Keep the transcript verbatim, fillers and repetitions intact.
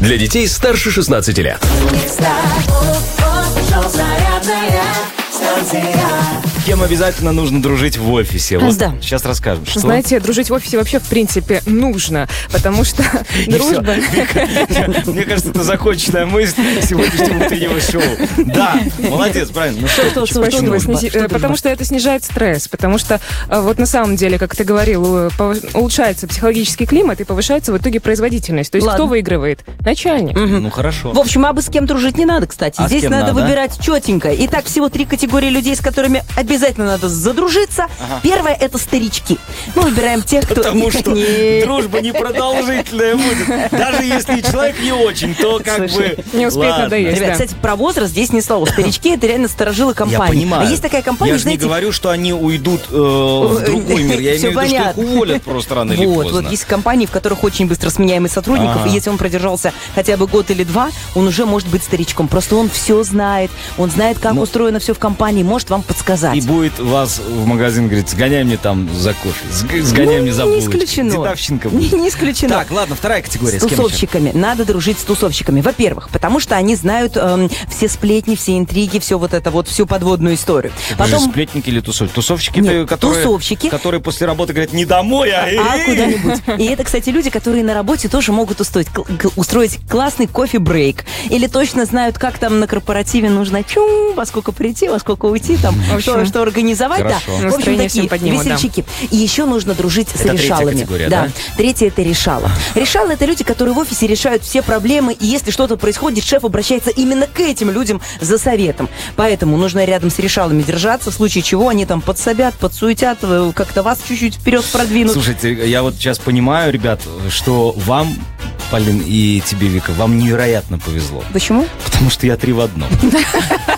Для детей старше шестнадцати лет. С кем обязательно нужно дружить в офисе? Вот Да. сейчас расскажем. Что? Знаете, дружить в офисе вообще, в принципе, нужно, потому что И дружба... всё. Мне кажется, это законченная мысль сегодняшнего утреннего шоу. Да, молодец, правильно. Ну что, Что, что, Спасибо. что, Снизи- что э, дружба? Потому что это снижает стресс, потому что э, вот на самом деле, как ты говорил, э, пов- улучшается психологический климат и повышается в итоге производительность. То есть Ладно. кто выигрывает? Начальник. Ну хорошо. В общем, а бы с кем дружить не надо, кстати. А с Здесь кем надо, надо? выбирать четенько. Итак, всего три категории людей, с которыми обязательно надо задружиться. Первое – это старички. Мы выбираем тех, кто... Потому что Не- дружба непродолжительная будет. Даже если человек не очень, то как Слушай, бы... не успеет ладно. надоесть. Ребят, да. кстати, про возраст здесь не слово. Старички – это реально старожилы Я компании. понимаю. А есть такая компания, Я же не знаете... говорю, что они уйдут э, в другой мир. Я Всё имею в виду, что их понятно. уволят просто рано или Вот, поздно. вот есть компании, в которых очень быстро сменяемый сотрудников, Ага. и если он продержался хотя бы год или два, он уже может быть старичком. Просто он все знает, он знает, как Ну, устроено все в компании, может вам подсказать. И будет вас в магазин говорит, сгоняй мне там за кофе, сг- сгоняй Ну, мне за не булочкой. исключено. Дедовщинка Не, будет. не исключено. Так, ладно, вторая категория. С С кем еще? тусовщиками. Надо дружить с тусовщиками. Во-первых, потому что они знают эм, все сплетни, все интриги, все вот это вот, всю подводную историю. Вы же Потом... сплетники или тусовщики? Тусовщики, Нет, это, которые, тусовщики. которые после работы говорят, не домой, а... А эй-эй». куда-нибудь. И это, кстати, люди, которые на работе тоже могут устроить, к- к- устроить классный кофе-брейк. Или точно знают, как там на корпоративе нужно чу, во сколько прийти, во сколько уйти, там, В общем, что, что организовать. Да. хорошо. В общем, Настроение такие всем поднимут, да. весельчаки. И еще нужно дружить с Это третья решалами. категория, да? Третье – это решала. Решалы – это люди, которые в офисе решают все проблемы, и если что-то происходит, шеф обращается именно к этим людям за советом. Поэтому нужно рядом с решалами держаться, в случае чего они там подсобят, подсуетят, э, как-то вас чуть-чуть вперед продвинут. Слушайте, я вот сейчас понимаю, ребят, что вам, Полин, и тебе, Вика, вам невероятно повезло. Почему? Потому что я три в одном.